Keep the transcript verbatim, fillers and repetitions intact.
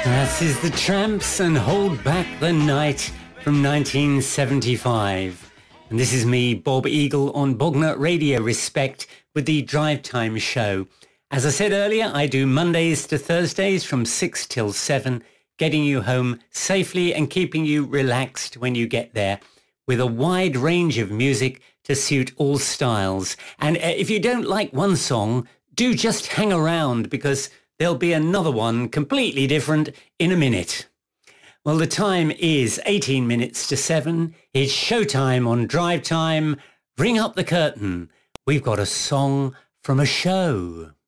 This is The Tramps and Hold Back the Night from nineteen seventy-five. And this is me, Bob Eagle, on Bognor Radio Respect with the Drive Time Show. As I said earlier, I do Mondays to Thursdays from six till seven, getting you home safely and keeping you relaxed when you get there, with a wide range of music to suit all styles. And if you don't like one song, do just hang around, because there'll be another one completely different in a minute. Well, the time is eighteen minutes to seven. It's showtime on Drive Time. Ring up the curtain. We've got a song from a show.